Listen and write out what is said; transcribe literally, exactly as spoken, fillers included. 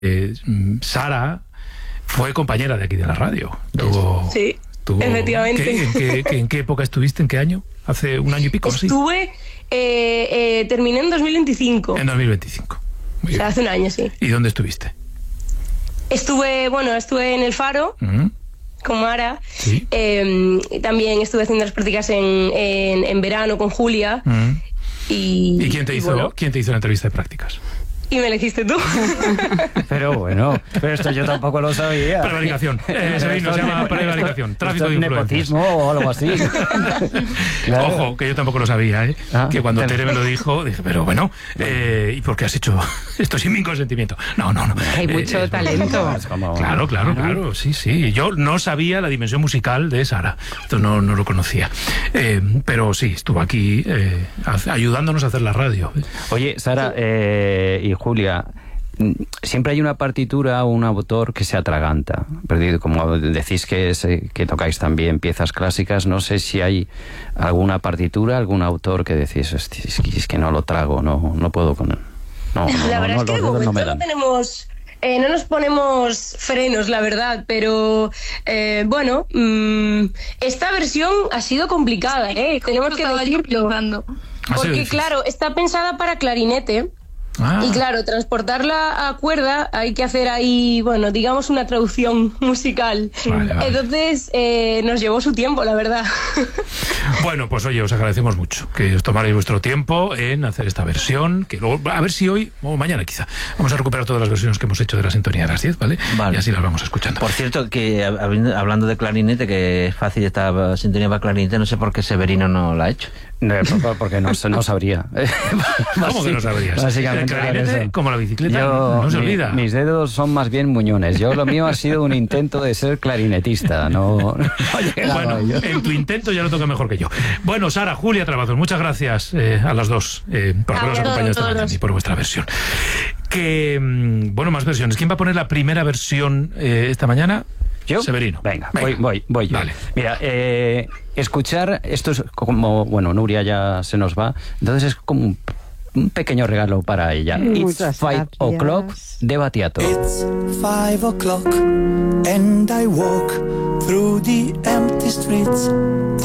Eh, Sara fue compañera de aquí de la radio. Tuvo, sí, tuvo, efectivamente. ¿qué, en, qué, qué, ¿En qué época estuviste? ¿En qué año? ¿Hace un año y pico? Estuve, ¿sí? eh, eh, terminé en dos mil veinticinco. En dos mil veinticinco. Muy o sea, bien. hace un año, sí. ¿Y dónde estuviste? Estuve, bueno, estuve en El Faro, Uh-huh. con Mara. Sí. Eh, también estuve haciendo las prácticas en, en, en verano con Julia. Uh-huh. Y, ¿Y quién te y hizo, bueno, quién te hizo la entrevista de prácticas? y me elegiste tú. Pero bueno, pero esto yo tampoco lo sabía. Prevaricación. Eh, se vino, se llama prevaricación. Tráfico de influencias. Nepotismo o algo así. Claro. Ojo, que yo tampoco lo sabía, ¿eh? Ah, que cuando pero... Tere me lo dijo, dije, pero bueno, eh, ¿y por qué has hecho esto sin mi consentimiento? No, no, no. Hay Eh, mucho eh, talento. Es como... Claro, claro, claro, sí, sí. Yo no sabía la dimensión musical de Sara, esto no, no lo conocía. Eh, pero sí, estuvo aquí eh, ayudándonos a hacer la radio. Oye, Sara eh, y Julia, siempre hay una partitura o un autor que se atraganta. Perdido, como decís que, es, que tocáis también piezas clásicas, no sé si hay alguna partitura, algún autor que decís, es que, es que no lo trago, no, no puedo con él. No, no, La no, verdad no, es que de los dedos momento no me no dan. tenemos... Eh, no nos ponemos frenos, la verdad, pero eh, bueno, mmm, esta versión ha sido complicada, ¿eh? Tenemos que decirlo. Porque claro, está pensada para clarinete. Ah. Y claro, transportarla a cuerda hay que hacer ahí, bueno, digamos una traducción musical. Vale, vale. Entonces eh, nos llevó su tiempo, la verdad. Bueno, pues oye, os agradecemos mucho que os tomaréis vuestro tiempo en hacer esta versión, que luego, a ver si hoy o mañana quizá, vamos a recuperar todas las versiones que hemos hecho de la sintonía de las diez, ¿vale? Vale. Y así las vamos escuchando. Por cierto, que hablando de clarinete, que es fácil esta sintonía para clarinete, no sé por qué Severino no la ha hecho. No, porque no, no sabría. ¿Cómo que no sabrías? Básicamente El clarinete, como la bicicleta, yo, no se mi, olvida. Mis dedos son más bien muñones. Yo lo mío ha sido un intento de ser clarinetista. No, no bueno, en tu intento ya lo toca mejor que yo. Bueno, Sara, Julia Trabazos, muchas gracias eh, a las dos eh, por habernos acompañado esta mañana y por vuestra versión. Que, bueno, más versiones. ¿Quién va a poner la primera versión eh, esta mañana? ¿Yo? Severino. Venga, Venga. voy, voy, voy yo. Vale. Mira, eh, escuchar, esto es como, bueno, Nuria ya se nos va, entonces es como un, un pequeño regalo para ella. Muchas It's five gracias. o'clock de Battiato. It's five o'clock and I walk through the empty streets.